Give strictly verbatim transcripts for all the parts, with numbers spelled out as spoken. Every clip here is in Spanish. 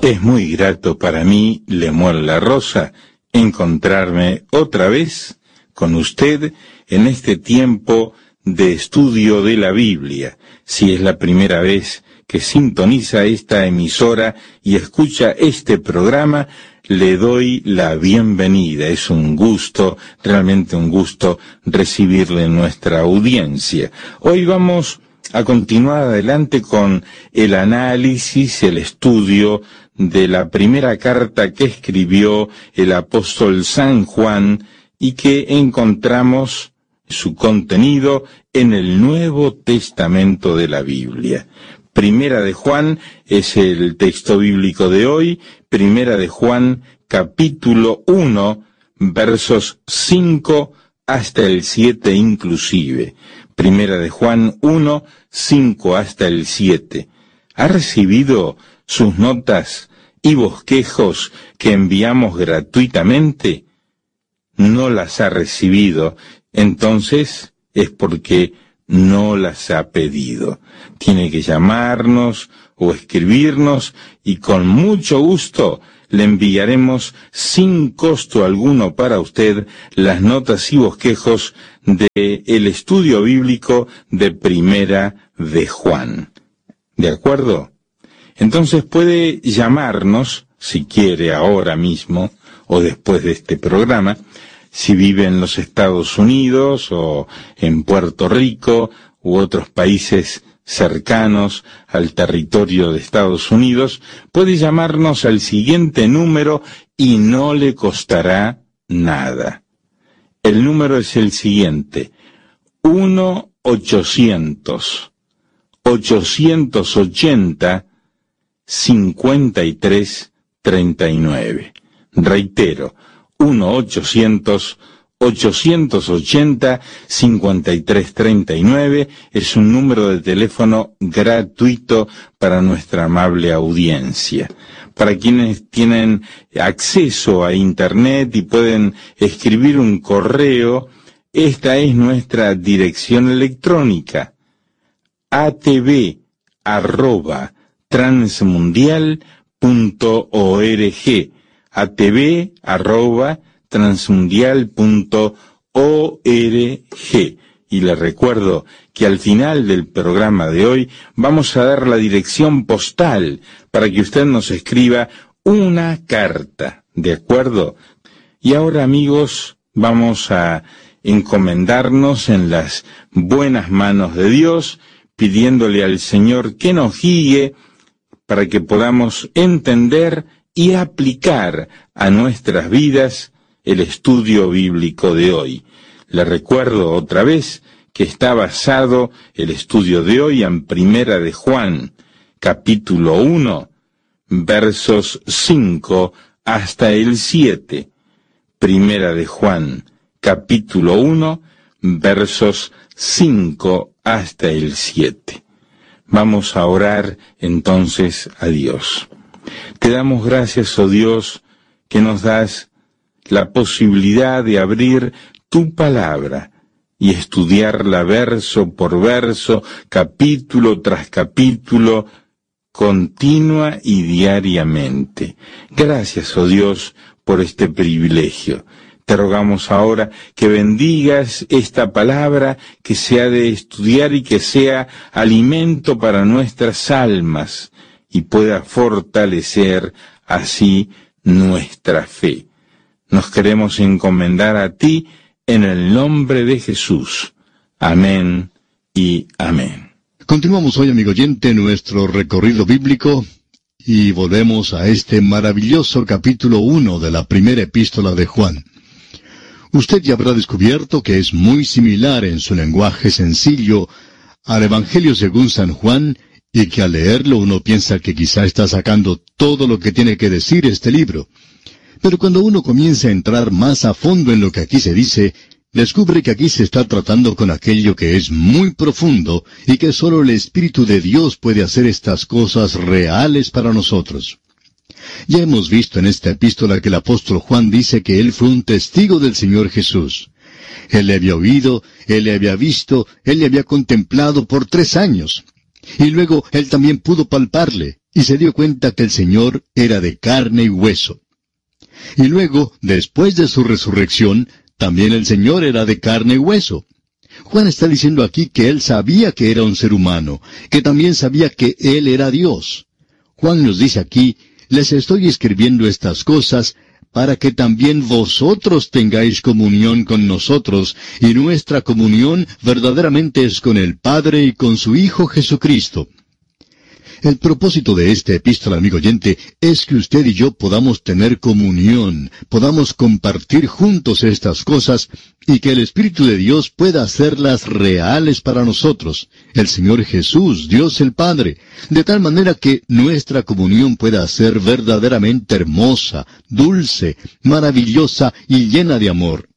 Es muy grato para mí, Lemuel La Rosa, encontrarme otra vez con usted en este tiempo de estudio de la Biblia. Si es la primera vez que sintoniza esta emisora y escucha este programa, le doy la bienvenida. Es un gusto, realmente un gusto, recibirle en nuestra audiencia. Hoy vamos a continuar adelante con el análisis, el estudio de la primera carta que escribió el apóstol San Juan y que encontramos su contenido en el Nuevo Testamento de la Biblia. Primera de Juan es el texto bíblico de hoy, Primera de Juan, capítulo uno, versos cinco hasta el siete inclusive. Primera de Juan uno, cinco hasta el siete. ¿Ha recibido sus notas y bosquejos que enviamos gratuitamente? ¿No las ha recibido? Entonces es porque no las ha pedido. Tiene que llamarnos o escribirnos y con mucho gusto le enviaremos sin costo alguno para usted las notas y bosquejos de el estudio bíblico de Primera de Juan. ¿De acuerdo? Entonces puede llamarnos, si quiere ahora mismo o después de este programa, si vive en los Estados Unidos o en Puerto Rico u otros países cercanos al territorio de Estados Unidos, puede llamarnos al siguiente número y no le costará nada. El número es el siguiente: uno ochocientos, ochocientos ochenta, cincuenta y tres treinta y nueve. Reitero, uno ochocientos, ochocientos ochenta, cincuenta y tres treinta y nueve es un número de teléfono gratuito para nuestra amable audiencia. Para quienes tienen acceso a Internet y pueden escribir un correo, esta es nuestra dirección electrónica: atv arroba transmundial punto org. atv arroba transmundial punto org. Y le recuerdo que al final del programa de hoy vamos a dar la dirección postal para que usted nos escriba una carta, ¿de acuerdo? Y ahora, amigos, vamos a encomendarnos en las buenas manos de Dios, pidiéndole al Señor que nos guíe para que podamos entender y aplicar a nuestras vidas el estudio bíblico de hoy. Le recuerdo otra vez que está basado el estudio de hoy en Primera de Juan, capítulo uno, versos cinco hasta el siete. Primera de Juan, capítulo uno, versos cinco hasta el siete. Vamos a orar entonces a Dios. Te damos gracias, oh Dios, que nos das la posibilidad de abrir tu palabra y estudiarla verso por verso, capítulo tras capítulo, continua y diariamente. Gracias, oh Dios, por este privilegio. Te rogamos ahora que bendigas esta palabra, que se ha de estudiar y que sea alimento para nuestras almas y pueda fortalecer así nuestra fe. Nos queremos encomendar a ti en el nombre de Jesús. Amén y amén. Continuamos hoy, amigo oyente, nuestro recorrido bíblico y volvemos a este maravilloso capítulo uno de la primera epístola de Juan. Usted ya habrá descubierto que es muy similar en su lenguaje sencillo al Evangelio según San Juan, y que al leerlo uno piensa que quizá está sacando todo lo que tiene que decir este libro. Pero cuando uno comienza a entrar más a fondo en lo que aquí se dice, descubre que aquí se está tratando con aquello que es muy profundo y que solo el Espíritu de Dios puede hacer estas cosas reales para nosotros. Ya hemos visto en esta epístola que el apóstol Juan dice que él fue un testigo del Señor Jesús. Él le había oído, él le había visto, él le había contemplado por tres años. Y luego él también pudo palparle, y se dio cuenta que el Señor era de carne y hueso. Y luego, después de su resurrección, también el Señor era de carne y hueso. Juan está diciendo aquí que él sabía que era un ser humano, que también sabía que él era Dios. Juan nos dice aquí, les estoy escribiendo estas cosas para que también vosotros tengáis comunión con nosotros, y nuestra comunión verdaderamente es con el Padre y con su Hijo Jesucristo. El propósito de esta epístola, amigo oyente, es que usted y yo podamos tener comunión, podamos compartir juntos estas cosas, y que el Espíritu de Dios pueda hacerlas reales para nosotros, el Señor Jesús, Dios el Padre, de tal manera que nuestra comunión pueda ser verdaderamente hermosa, dulce, maravillosa y llena de amor.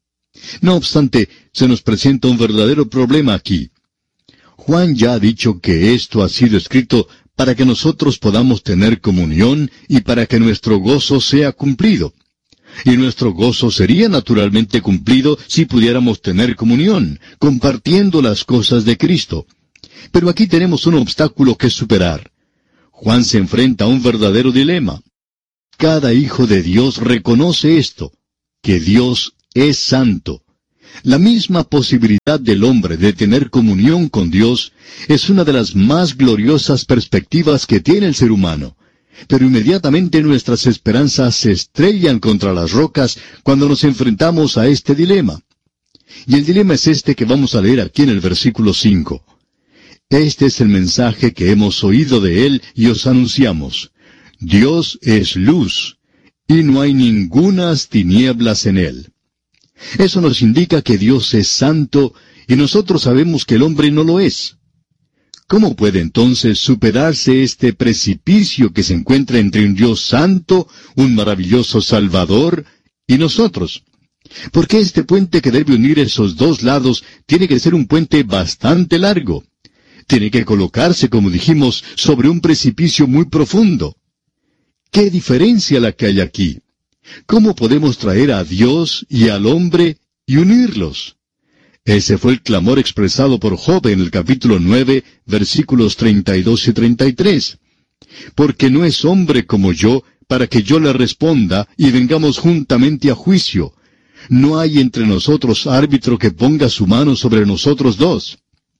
No obstante, se nos presenta un verdadero problema aquí. Juan ya ha dicho que esto ha sido escrito para que nosotros podamos tener comunión y para que nuestro gozo sea cumplido. Y nuestro gozo sería naturalmente cumplido si pudiéramos tener comunión, compartiendo las cosas de Cristo. Pero aquí tenemos un obstáculo que superar. Juan se enfrenta a un verdadero dilema. Cada hijo de Dios reconoce esto, que Dios es santo. La misma posibilidad del hombre de tener comunión con Dios es una de las más gloriosas perspectivas que tiene el ser humano. Pero inmediatamente nuestras esperanzas se estrellan contra las rocas cuando nos enfrentamos a este dilema. Y el dilema es este que vamos a leer aquí en el versículo cinco. Este es el mensaje que hemos oído de Él y os anunciamos. Dios es luz, y no hay ningunas tinieblas en Él. Eso nos indica que Dios es santo, y nosotros sabemos que el hombre no lo es. ¿Cómo puede entonces superarse este precipicio que se encuentra entre un Dios santo, un maravilloso Salvador, y nosotros? Porque este puente que debe unir esos dos lados tiene que ser un puente bastante largo. Tiene que colocarse, como dijimos, sobre un precipicio muy profundo. ¿Qué diferencia la que hay aquí? ¿Cómo podemos traer a Dios y al hombre y unirlos? Ese fue el clamor expresado por Job en el capítulo nueve, versículos treinta y dos y treinta y tres. Porque no es hombre como yo, para que yo le responda y vengamos juntamente a juicio. No hay entre nosotros árbitro que ponga su mano sobre nosotros dos.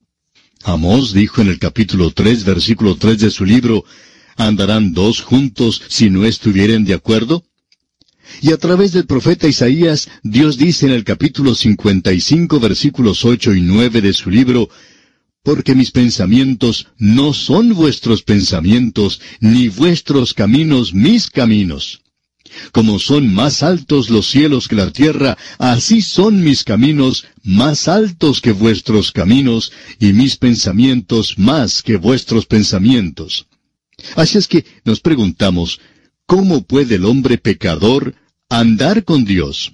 Amós dijo en el capítulo tres, versículo tres de su libro, ¿andarán dos juntos si no estuvieren de acuerdo? Y a través del profeta Isaías, Dios dice en el capítulo cincuenta y cinco, versículos ocho y nueve de su libro, porque mis pensamientos no son vuestros pensamientos, ni vuestros caminos mis caminos. Como son más altos los cielos que la tierra, así son mis caminos más altos que vuestros caminos, y mis pensamientos más que vuestros pensamientos. Así es que nos preguntamos, ¿cómo puede el hombre pecador andar con Dios?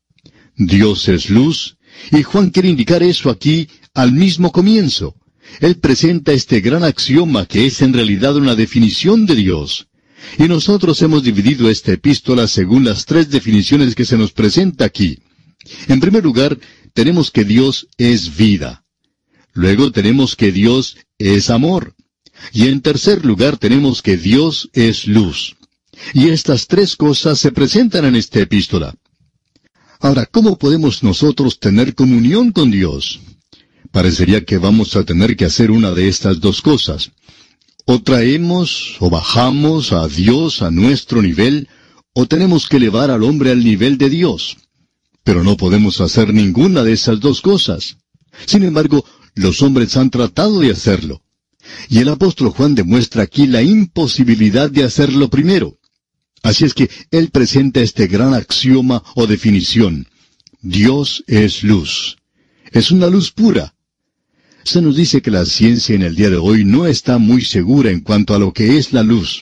Dios es luz, y Juan quiere indicar eso aquí al mismo comienzo. Él presenta este gran axioma que es en realidad una definición de Dios. Y nosotros hemos dividido esta epístola según las tres definiciones que se nos presenta aquí. En primer lugar, tenemos que Dios es vida. Luego tenemos que Dios es amor. Y en tercer lugar tenemos que Dios es luz. Y estas tres cosas se presentan en esta epístola. Ahora, ¿cómo podemos nosotros tener comunión con Dios? Parecería que vamos a tener que hacer una de estas dos cosas. O traemos o bajamos a Dios a nuestro nivel, o tenemos que elevar al hombre al nivel de Dios. Pero no podemos hacer ninguna de esas dos cosas. Sin embargo, los hombres han tratado de hacerlo. Y el apóstol Juan demuestra aquí la imposibilidad de hacerlo primero. Así es que él presenta este gran axioma o definición. Dios es luz. Es una luz pura. Se nos dice que la ciencia en el día de hoy no está muy segura en cuanto a lo que es la luz.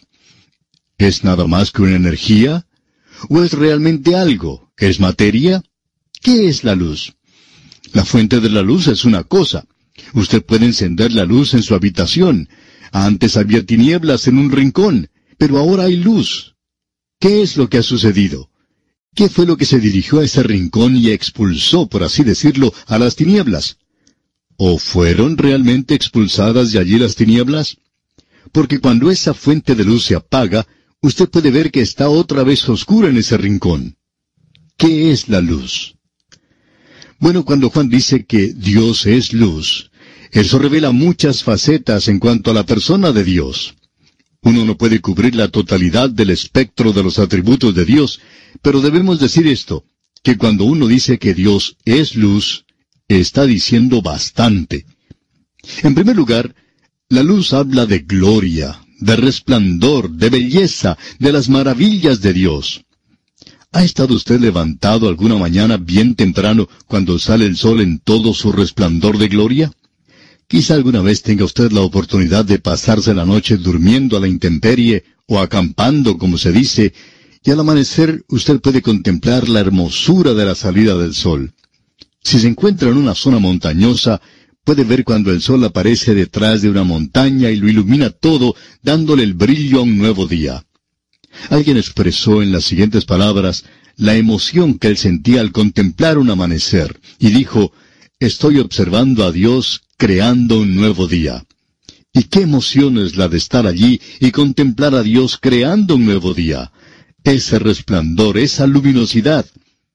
¿Es nada más que una energía? ¿O es realmente algo? ¿Es materia? ¿Qué es la luz? La fuente de la luz es una cosa. Usted puede encender la luz en su habitación. Antes había tinieblas en un rincón, pero ahora hay luz. ¿Qué es lo que ha sucedido? ¿Qué fue lo que se dirigió a ese rincón y expulsó, por así decirlo, a las tinieblas? ¿O fueron realmente expulsadas de allí las tinieblas? porque cuando esa fuente de luz se apaga, usted puede ver que está otra vez oscura en ese rincón. ¿Qué es la luz? Bueno, cuando Juan dice que Dios es luz, eso revela muchas facetas en cuanto a la persona de Dios. Uno no puede cubrir la totalidad del espectro de los atributos de Dios, pero debemos decir esto, que cuando uno dice que Dios es luz, está diciendo bastante. En primer lugar, la luz habla de gloria, de resplandor, de belleza, de las maravillas de Dios. ¿Ha estado usted levantado alguna mañana bien temprano cuando sale el sol en todo su resplandor de gloria? Quizá alguna vez tenga usted la oportunidad de pasarse la noche durmiendo a la intemperie o acampando, como se dice, y al amanecer usted puede contemplar la hermosura de la salida del sol. Si se encuentra en una zona montañosa, puede ver cuando el sol aparece detrás de una montaña y lo ilumina todo, dándole el brillo a un nuevo día. Alguien expresó en las siguientes palabras la emoción que él sentía al contemplar un amanecer, y dijo, «Estoy observando a Dios creando un nuevo día». ¿Y qué emoción es la de estar allí y contemplar a Dios creando un nuevo día? Ese resplandor, esa luminosidad.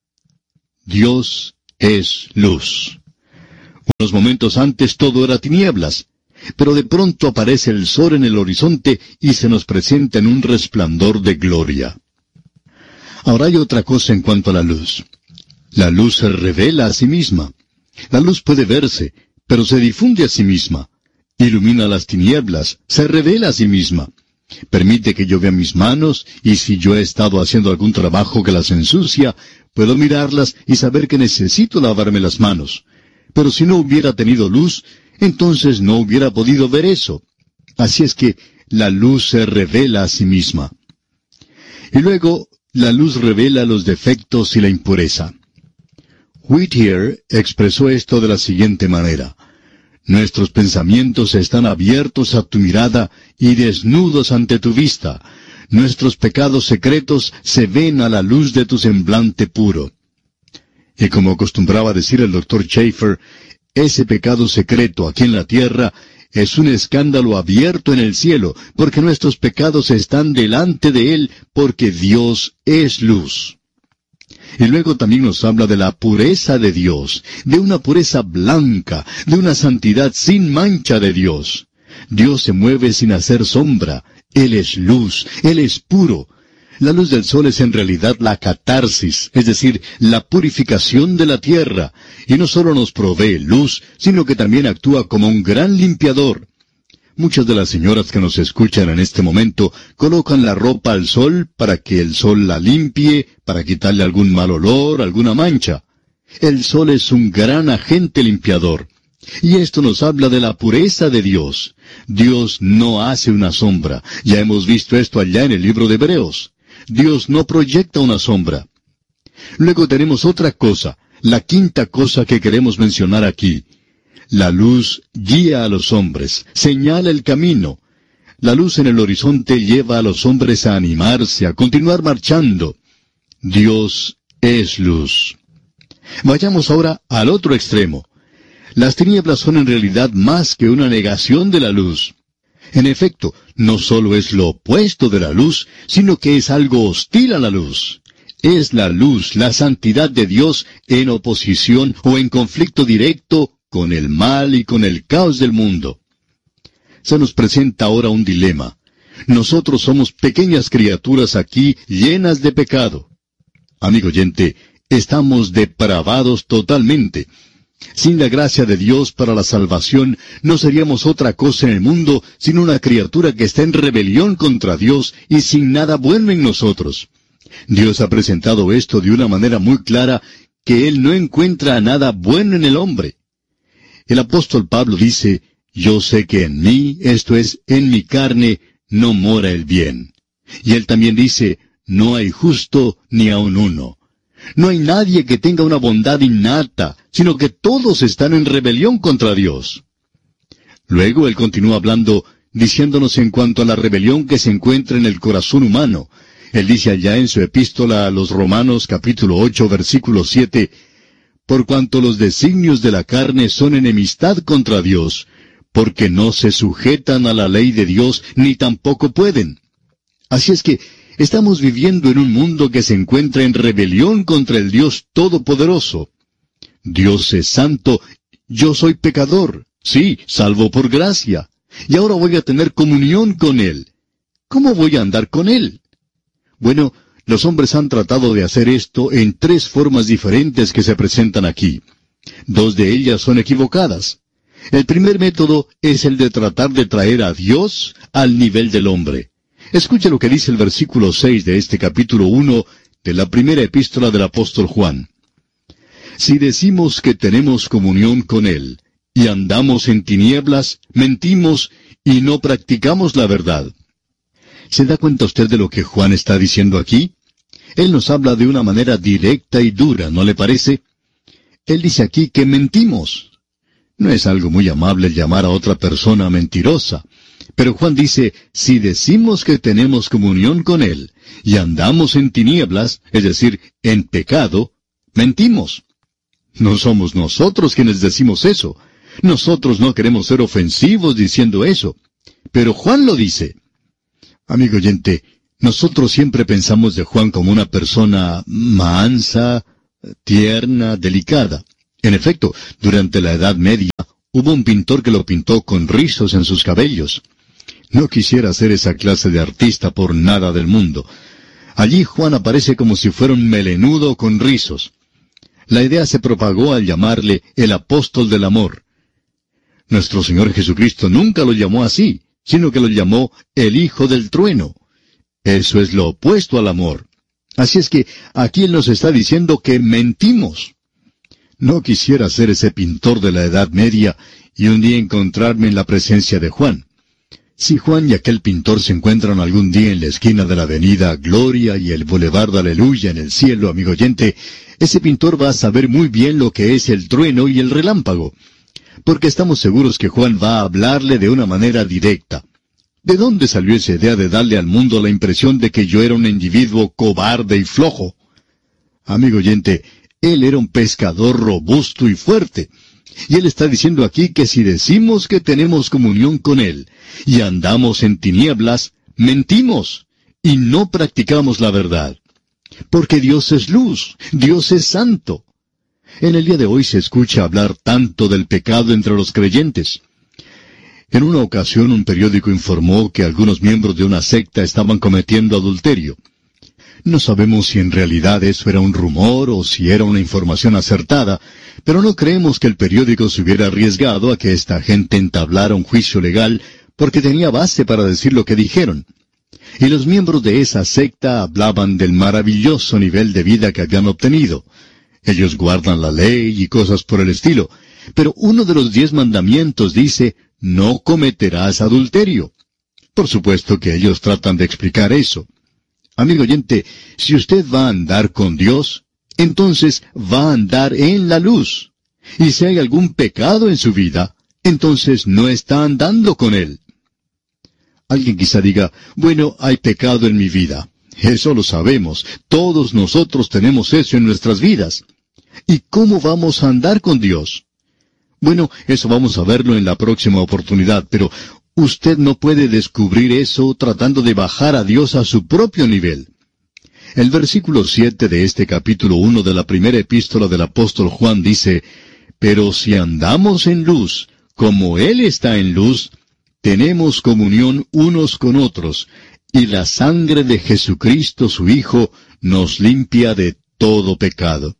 Dios es luz. Unos momentos antes todo era tinieblas, pero de pronto aparece el sol en el horizonte y se nos presenta en un resplandor de gloria. Ahora hay otra cosa en cuanto a la luz. La luz se revela a sí misma. La luz puede verse, pero se difunde a sí misma. Ilumina las tinieblas, se revela a sí misma. Permite que yo vea mis manos, y si yo he estado haciendo algún trabajo que las ensucia, puedo mirarlas y saber que necesito lavarme las manos. Pero si no hubiera tenido luz, entonces no hubiera podido ver eso. Así es que la luz se revela a sí misma. Y luego, la luz revela los defectos y la impureza. Whittier expresó esto de la siguiente manera. Nuestros pensamientos están abiertos a tu mirada y desnudos ante tu vista. Nuestros pecados secretos se ven a la luz de tu semblante puro. Y como acostumbraba decir el doctor Schaeffer, ese pecado secreto aquí en la tierra es un escándalo abierto en el cielo, porque nuestros pecados están delante de Él, porque Dios es luz. Y luego también nos habla de la pureza de Dios, de una pureza blanca, de una santidad sin mancha de Dios. Dios se mueve sin hacer sombra. Él es luz, Él es puro. La luz del sol es en realidad la catarsis, es decir, la purificación de la tierra, y no solo nos provee luz, sino que también actúa como un gran limpiador. Muchas de las señoras que nos escuchan en este momento colocan la ropa al sol para que el sol la limpie, para quitarle algún mal olor, alguna mancha. El sol es un gran agente limpiador. Y esto nos habla de la pureza de Dios. Dios no hace una sombra. Ya hemos visto esto allá en el libro de Hebreos. Dios no proyecta una sombra. Luego tenemos otra cosa, la quinta cosa que queremos mencionar aquí. La luz guía a los hombres, señala el camino. La luz en el horizonte lleva a los hombres a animarse, a continuar marchando. Dios es luz. Vayamos ahora al otro extremo. Las tinieblas son en realidad más que una negación de la luz. En efecto, no solo es lo opuesto de la luz, sino que es algo hostil a la luz. Es la luz, la santidad de Dios, en oposición o en conflicto directo con el mal y con el caos del mundo. Se nos presenta ahora un dilema. Nosotros somos pequeñas criaturas aquí llenas de pecado. Amigo oyente, estamos depravados totalmente. Sin la gracia de Dios para la salvación, no seríamos otra cosa en el mundo sino una criatura que está en rebelión contra Dios y sin nada bueno en nosotros. Dios ha presentado esto de una manera muy clara, que Él no encuentra nada bueno en el hombre. El apóstol Pablo dice, yo sé que en mí, esto es, en mi carne, no mora el bien. Y él también dice, no hay justo ni aun uno. No hay nadie que tenga una bondad innata, sino que todos están en rebelión contra Dios. Luego él continúa hablando, diciéndonos en cuanto a la rebelión que se encuentra en el corazón humano. Él dice allá en su epístola a los Romanos capítulo ocho versículo siete, por cuanto los designios de la carne son enemistad contra Dios, porque no se sujetan a la ley de Dios, ni tampoco pueden. Así es que estamos viviendo en un mundo que se encuentra en rebelión contra el Dios Todopoderoso. Dios es santo, yo soy pecador, sí, salvo por gracia, y ahora voy a tener comunión con Él. ¿Cómo voy a andar con Él? Bueno, los hombres han tratado de hacer esto en tres formas diferentes que se presentan aquí. Dos de ellas son equivocadas. El primer método es el de tratar de traer a Dios al nivel del hombre. Escuche lo que dice el versículo seis de este capítulo uno de la primera epístola del apóstol Juan. Si decimos que tenemos comunión con Él, y andamos en tinieblas, mentimos y no practicamos la verdad. ¿Se da cuenta usted de lo que Juan está diciendo aquí? Él nos habla de una manera directa y dura, ¿no le parece? Él dice aquí que mentimos. No es algo muy amable llamar a otra persona mentirosa. Pero Juan dice, si decimos que tenemos comunión con Él, y andamos en tinieblas, es decir, en pecado, mentimos. No somos nosotros quienes decimos eso. Nosotros no queremos ser ofensivos diciendo eso. Pero Juan lo dice. Amigo oyente, nosotros siempre pensamos de Juan como una persona mansa, tierna, delicada. En efecto, durante la Edad Media, hubo un pintor que lo pintó con rizos en sus cabellos. No quisiera ser esa clase de artista por nada del mundo. Allí Juan aparece como si fuera un melenudo con rizos. La idea se propagó al llamarle el apóstol del amor. Nuestro Señor Jesucristo nunca lo llamó así, sino que lo llamó el hijo del trueno. Eso es lo opuesto al amor. Así es que aquí Él nos está diciendo que mentimos. No quisiera ser ese pintor de la Edad Media y un día encontrarme en la presencia de Juan. Si Juan y aquel pintor se encuentran algún día en la esquina de la avenida Gloria y el Boulevard Aleluya en el cielo, amigo oyente, ese pintor va a saber muy bien lo que es el trueno y el relámpago, porque estamos seguros que Juan va a hablarle de una manera directa. ¿De dónde salió esa idea de darle al mundo la impresión de que yo era un individuo cobarde y flojo? Amigo oyente, él era un pescador robusto y fuerte. Y él está diciendo aquí que si decimos que tenemos comunión con Él y andamos en tinieblas, mentimos y no practicamos la verdad. Porque Dios es luz, Dios es santo. En el día de hoy se escucha hablar tanto del pecado entre los creyentes. En una ocasión un periódico informó que algunos miembros de una secta estaban cometiendo adulterio. No sabemos si en realidad eso era un rumor o si era una información acertada, pero no creemos que el periódico se hubiera arriesgado a que esta gente entablara un juicio legal porque tenía base para decir lo que dijeron. Y los miembros de esa secta hablaban del maravilloso nivel de vida que habían obtenido. Ellos guardan la ley y cosas por el estilo, pero uno de los diez mandamientos dice, no cometerás adulterio. Por supuesto que ellos tratan de explicar eso. Amigo oyente, si usted va a andar con Dios, entonces va a andar en la luz. Y si hay algún pecado en su vida, entonces no está andando con Él. Alguien quizá diga, bueno, hay pecado en mi vida. Eso lo sabemos. Todos nosotros tenemos eso en nuestras vidas. ¿Y cómo vamos a andar con Dios? Bueno, eso vamos a verlo en la próxima oportunidad, pero usted no puede descubrir eso tratando de bajar a Dios a su propio nivel. El versículo siete de este capítulo uno de la primera epístola del apóstol Juan dice, pero si andamos en luz, como Él está en luz, tenemos comunión unos con otros, y la sangre de Jesucristo su Hijo nos limpia de todo pecado.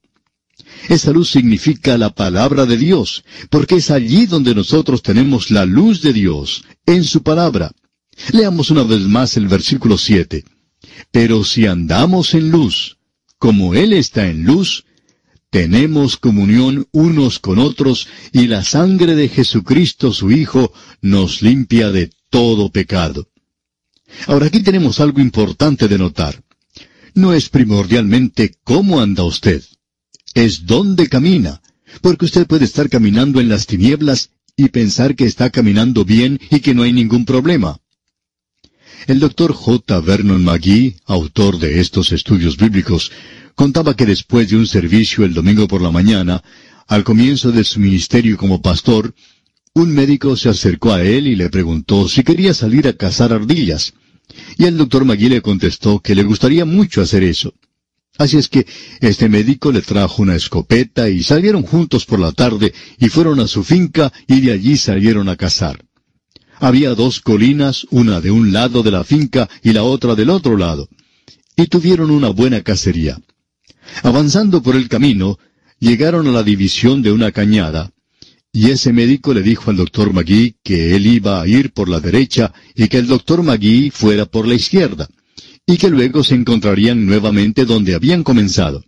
Esa luz significa la palabra de Dios, porque es allí donde nosotros tenemos la luz de Dios, en su palabra. Leamos una vez más el versículo siete. Pero si andamos en luz, como Él está en luz, tenemos comunión unos con otros, y la sangre de Jesucristo su Hijo nos limpia de todo pecado. Ahora aquí tenemos algo importante de notar. No es primordialmente cómo anda usted. Es dónde camina, porque usted puede estar caminando en las tinieblas y pensar que está caminando bien y que no hay ningún problema. El doctor J. Vernon McGee, autor de estos estudios bíblicos, contaba que después de un servicio el domingo por la mañana, al comienzo de su ministerio como pastor, un médico se acercó a él y le preguntó si quería salir a cazar ardillas. Y el doctor Magui le contestó que le gustaría mucho hacer eso. Así es que este médico le trajo una escopeta y salieron juntos por la tarde y fueron a su finca y de allí salieron a cazar. Había dos colinas, una de un lado de la finca y la otra del otro lado, y tuvieron una buena cacería. Avanzando por el camino, llegaron a la división de una cañada, y ese médico le dijo al doctor Magui que él iba a ir por la derecha y que el doctor Magui fuera por la izquierda, y que luego se encontrarían nuevamente donde habían comenzado.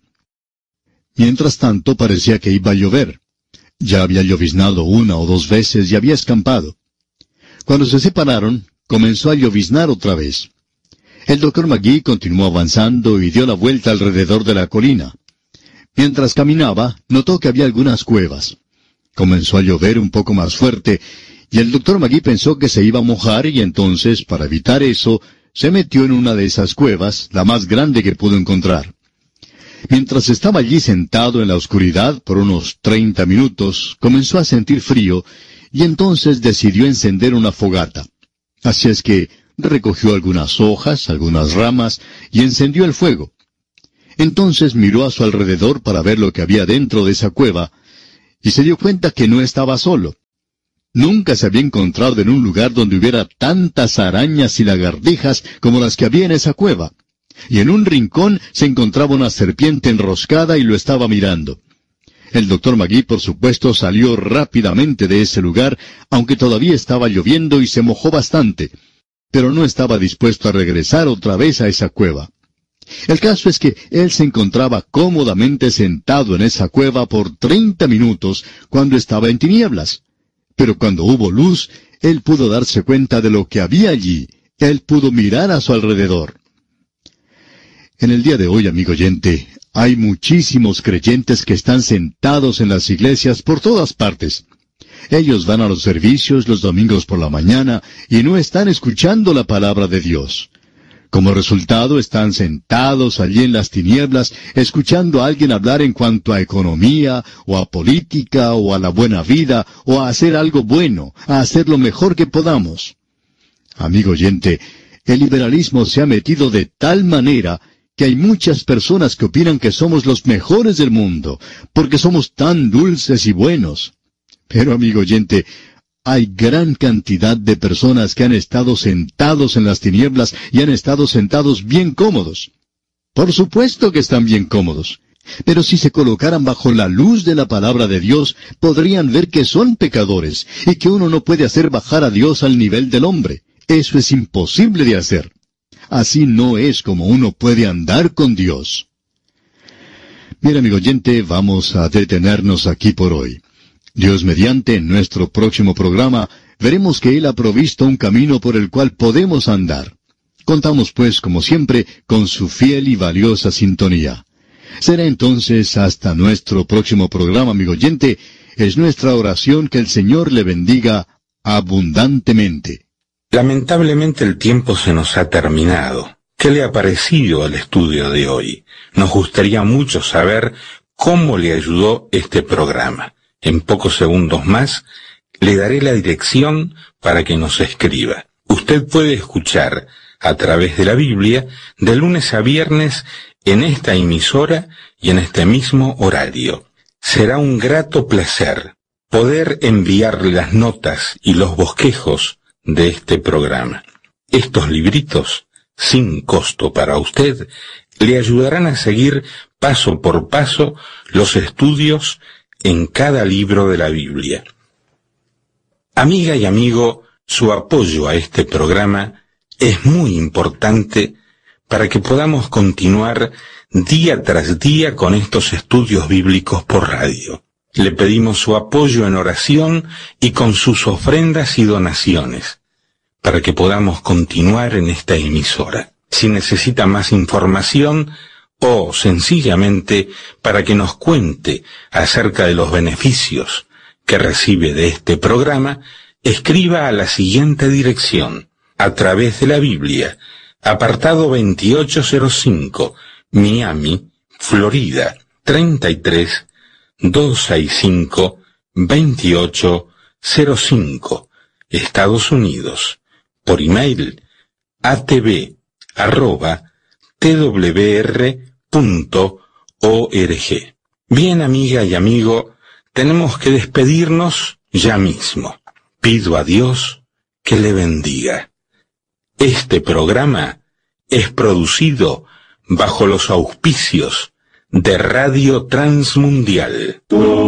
Mientras tanto parecía que iba a llover. Ya había lloviznado una o dos veces y había escampado. Cuando se separaron, comenzó a lloviznar otra vez. El doctor Magui continuó avanzando y dio la vuelta alrededor de la colina. Mientras caminaba, notó que había algunas cuevas. Comenzó a llover un poco más fuerte, y el doctor Magui pensó que se iba a mojar y entonces, para evitar eso, se metió en una de esas cuevas, la más grande que pudo encontrar. Mientras estaba allí sentado en la oscuridad por unos treinta minutos, comenzó a sentir frío, y entonces decidió encender una fogata. Así es que recogió algunas hojas, algunas ramas, y encendió el fuego. Entonces miró a su alrededor para ver lo que había dentro de esa cueva, y se dio cuenta que no estaba solo. Nunca se había encontrado en un lugar donde hubiera tantas arañas y lagartijas como las que había en esa cueva. Y en un rincón se encontraba una serpiente enroscada y lo estaba mirando. El doctor Magui, por supuesto, salió rápidamente de ese lugar, aunque todavía estaba lloviendo y se mojó bastante, pero no estaba dispuesto a regresar otra vez a esa cueva. El caso es que él se encontraba cómodamente sentado en esa cueva por treinta minutos cuando estaba en tinieblas. Pero cuando hubo luz, él pudo darse cuenta de lo que había allí. Él pudo mirar a su alrededor. En el día de hoy, amigo oyente, hay muchísimos creyentes que están sentados en las iglesias por todas partes. Ellos van a los servicios los domingos por la mañana y no están escuchando la palabra de Dios. Como resultado, están sentados allí en las tinieblas, escuchando a alguien hablar en cuanto a economía, o a política, o a la buena vida, o a hacer algo bueno, a hacer lo mejor que podamos. Amigo oyente, el liberalismo se ha metido de tal manera que hay muchas personas que opinan que somos los mejores del mundo, porque somos tan dulces y buenos. Pero, amigo oyente, hay gran cantidad de personas que han estado sentados en las tinieblas y han estado sentados bien cómodos. Por supuesto que están bien cómodos. Pero si se colocaran bajo la luz de la palabra de Dios, podrían ver que son pecadores y que uno no puede hacer bajar a Dios al nivel del hombre. Eso es imposible de hacer. Así no es como uno puede andar con Dios. Mira, amigo oyente, vamos a detenernos aquí por hoy. Dios mediante, en nuestro próximo programa, veremos que Él ha provisto un camino por el cual podemos andar. Contamos, pues, como siempre, con su fiel y valiosa sintonía. Será entonces hasta nuestro próximo programa, amigo oyente. Es nuestra oración que el Señor le bendiga abundantemente. Lamentablemente el tiempo se nos ha terminado. ¿Qué le ha parecido el estudio de hoy? Nos gustaría mucho saber cómo le ayudó este programa. En pocos segundos más le daré la dirección para que nos escriba. Usted puede escuchar a través de la Biblia de lunes a viernes en esta emisora y en este mismo horario. Será un grato placer poder enviarle las notas y los bosquejos de este programa. Estos libritos, sin costo para usted, le ayudarán a seguir paso por paso los estudios en cada libro de la Biblia. Amiga y amigo, su apoyo a este programa es muy importante para que podamos continuar día tras día con estos estudios bíblicos por radio. Le pedimos su apoyo en oración y con sus ofrendas y donaciones, para que podamos continuar en esta emisora. Si necesita más información, o sencillamente para que nos cuente acerca de los beneficios que recibe de este programa, escriba a la siguiente dirección: a través de la Biblia, apartado veintiocho cero cinco, Miami, Florida, treinta y tres, doscientos sesenta y cinco, veintiocho cero cinco, Estados Unidos. Por email, atv arroba twr punto org. Bien, amiga y amigo, tenemos que despedirnos ya mismo. Pido a Dios que le bendiga. Este programa es producido bajo los auspicios de Radio Transmundial.